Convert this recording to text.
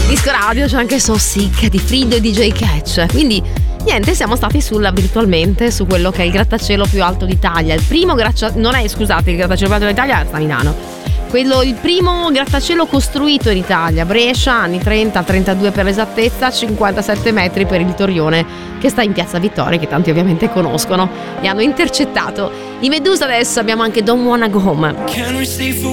Disco Radio c'è anche So Sick di Frido e DJ Catch. Quindi niente, siamo stati virtualmente su quello che è il grattacielo più alto d'Italia. Il primo il grattacielo più alto d'Italia sta a Milano. Il primo grattacielo costruito in Italia, Brescia, anni 30, 32 per l'esattezza, 57 metri per il torrione che sta in Piazza Vittoria, che tanti ovviamente conoscono. Li hanno intercettato. I Medusa adesso abbiamo anche Don't Wanna Go Home.